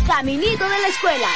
caminito de la escuela.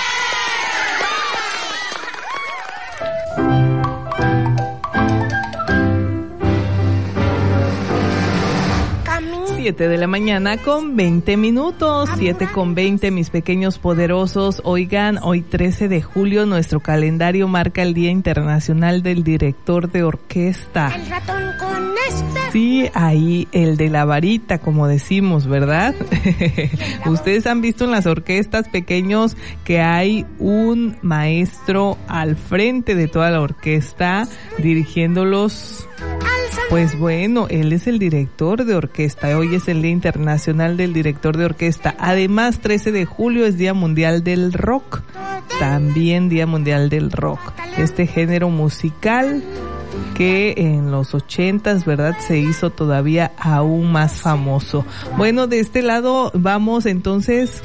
7 de la mañana con 20 minutos, 7 con 20, mis pequeños poderosos. Oigan, hoy 13 de julio nuestro calendario marca el Día Internacional del Director de Orquesta. El ratón con este. Sí, ahí el de la varita, como decimos, ¿verdad? Ustedes han visto en las orquestas pequeños que hay un maestro al frente de toda la orquesta dirigiéndolos. Pues bueno, él es el director de orquesta. Hoy es el Día Internacional del Director de Orquesta. Además, 13 de julio es Día Mundial del Rock. También Día Mundial del Rock. Este género musical que en los 80s, ¿verdad?, se hizo todavía aún más famoso. Bueno, de este lado vamos entonces.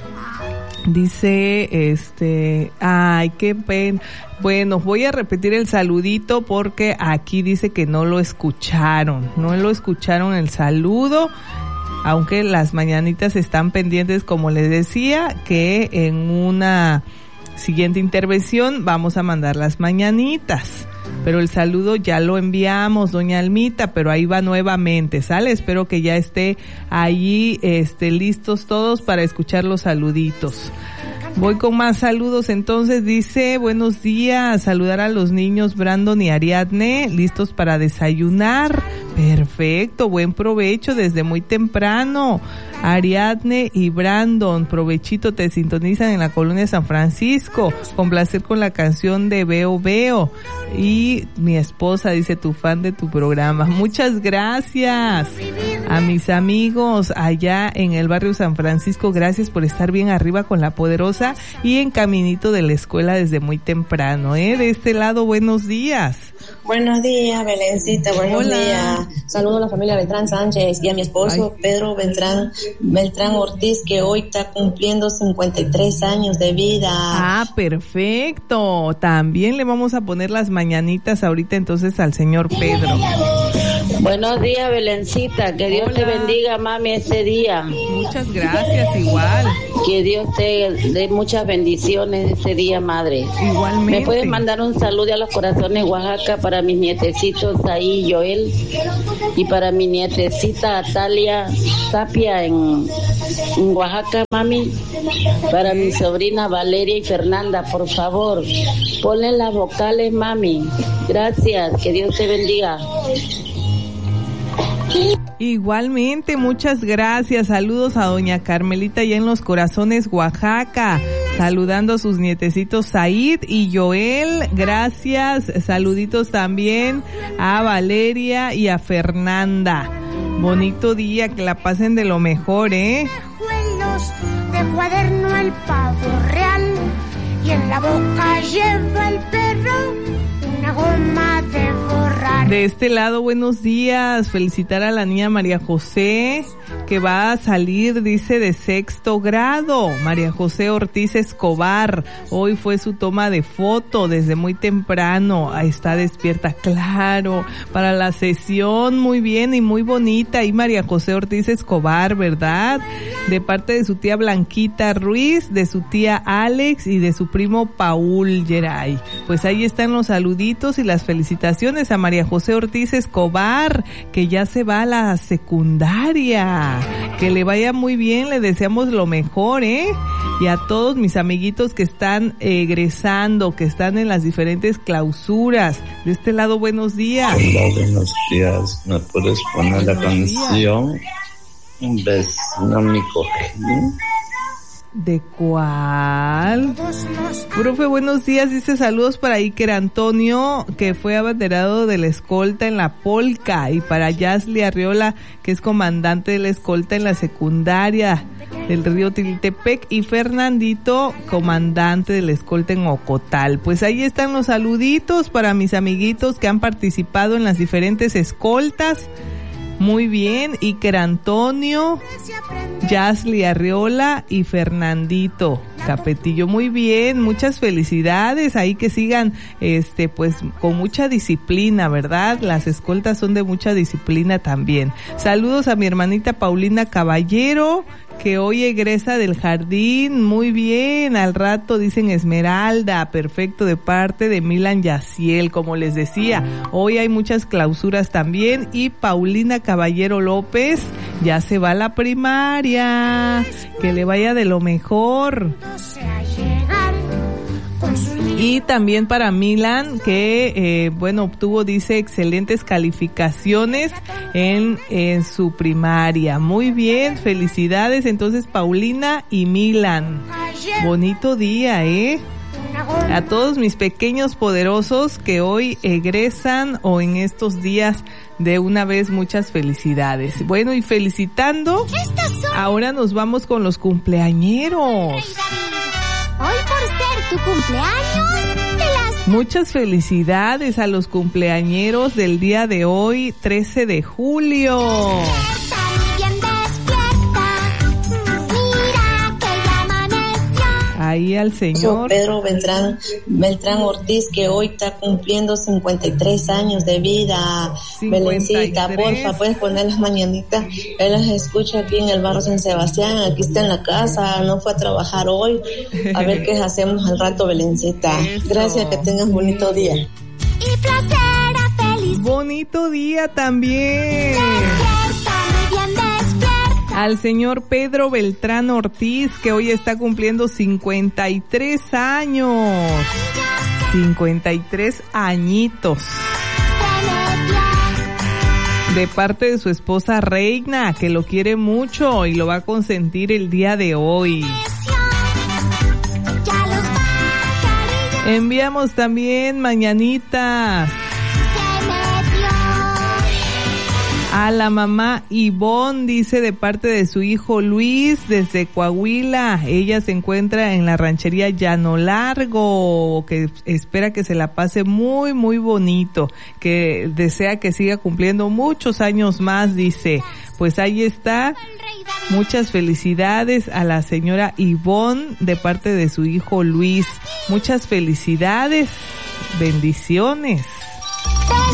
Dice, ay, qué pena. Bueno, voy a repetir el saludito porque aquí dice que no lo escucharon el saludo, aunque las mañanitas están pendientes, como les decía, que en una siguiente intervención vamos a mandar las mañanitas. Pero el saludo ya lo enviamos, doña Almita, pero ahí va nuevamente, ¿sale? Espero que ya esté allí, listos todos para escuchar los saluditos. Voy con más saludos, entonces dice, buenos días, saludar a los niños Brandon y Ariadne, listos para desayunar. Perfecto, buen provecho desde muy temprano. Ariadne y Brandon, provechito, te sintonizan en la colonia San Francisco. Con placer con la canción de Veo Veo. Y mi esposa dice, tu fan de tu programa. Muchas gracias a mis amigos allá en el barrio San Francisco. Gracias por estar bien arriba con la poderosa y en caminito de la escuela desde muy temprano. De este lado, buenos días. Buenos días, Belencita, buenos Hola. días. Saludo a la familia Beltrán Sánchez y a mi esposo Pedro Beltrán Ortiz, que hoy está cumpliendo 53 años de vida. Ah, perfecto. También le vamos a poner las mañanitas ahorita entonces al señor Pedro. Buenos días, Belencita, que Dios Hola. te bendiga, mami, este día. Muchas gracias, igual. Que Dios te dé muchas bendiciones este día, madre. Igualmente. ¿Me puedes mandar un saludo a los corazones Oaxaca para mis nietecitos ahí, Joel, y para mi nietecita Atalia Tapia en Oaxaca, mami? Para mi sobrina Valeria y Fernanda, por favor, ponle las vocales, mami. Gracias, que Dios te bendiga. Igualmente, muchas gracias. Saludos a doña Carmelita allá en Los Corazones, Oaxaca. Saludando a sus nietecitos Said y Joel. Gracias. Saluditos también a Valeria y a Fernanda. Bonito día, que la pasen de lo mejor, Juelos de cuaderno el pavo real y en la boca lleva el perro una goma de borrar. De este lado, buenos días. Felicitar a la niña María José, que va a salir, dice, de 6º grado. María José Ortiz Escobar. Hoy fue su toma de foto desde muy temprano. Está despierta, claro, para la sesión. Muy bien y muy bonita. Y María José Ortiz Escobar, ¿verdad? De parte de su tía Blanquita Ruiz, de su tía Alex y de su primo Paul Geray. Pues ahí están los saluditos y las felicitaciones a María José Ortiz Escobar, que ya se va a la secundaria. Que le vaya muy bien, le deseamos lo mejor, y a todos mis amiguitos que están egresando, que están en las diferentes clausuras. De este lado, buenos días. Hola, buenos días. ¿Me puedes poner la canción? Un beso, mi cojín. ¿De cuál? Profe, buenos días. Dice saludos para Iker Antonio, que fue abanderado de la escolta en la polca, y para Yasli Arriola, que es comandante de la escolta en la secundaria del río Tiltepec, y Fernandito, comandante de la escolta en Ocotal. Pues ahí están los saluditos para mis amiguitos que han participado en las diferentes escoltas. Muy bien, Iker Antonio, Yasli Arriola y Fernandito Capetillo. Muy bien, muchas felicidades. Ahí que sigan, pues con mucha disciplina, ¿verdad? Las escoltas son de mucha disciplina también. Saludos a mi hermanita Paulina Caballero, que hoy egresa del jardín. Muy bien, al rato dicen Esmeralda, perfecto, de parte de Milan Yaciel. Como les decía, hoy hay muchas clausuras también. Y Paulina Caballero López ya se va a la primaria, que le vaya de lo mejor. Y también para Milan, que obtuvo, dice, excelentes calificaciones en su primaria. Muy bien, felicidades entonces Paulina y Milan. Bonito día, a todos mis pequeños poderosos que hoy egresan o en estos días, de una vez muchas felicidades. Bueno, y felicitando, ahora nos vamos con los cumpleañeros. Hoy por ser tu cumpleaños, muchas felicidades a los cumpleañeros del día de hoy, 13 de julio. Ahí al señor Pedro Beltrán Ortiz, que hoy está cumpliendo 53 años de vida. 53. Belencita, porfa, puedes poner las mañanitas. Él las escucha aquí en el barrio San Sebastián, aquí está en la casa, no fue a trabajar hoy. A ver qué hacemos al rato, Belencita. Eso. Gracias, que tengas bonito día. Y placer, feliz. Bonito día también. Al señor Pedro Beltrán Ortiz, que hoy está cumpliendo 53 años. 53 añitos. De parte de su esposa Reina, que lo quiere mucho y lo va a consentir el día de hoy. Enviamos también mañanitas a la mamá Ivonne, dice, de parte de su hijo Luis, desde Coahuila. Ella se encuentra en la ranchería Llano Largo, que espera que se la pase muy, muy bonito, que desea que siga cumpliendo muchos años más, dice. Pues ahí está. Muchas felicidades a la señora Ivonne de parte de su hijo Luis. Muchas felicidades. Bendiciones.